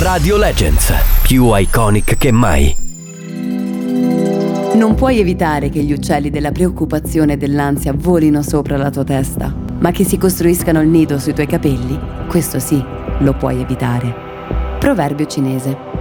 Radio Legends, più iconic che mai. Non puoi evitare che gli uccelli della preoccupazione e dell'ansia volino sopra la tua testa, ma che si costruiscano il nido sui tuoi capelli, questo sì, lo puoi evitare. Proverbio cinese.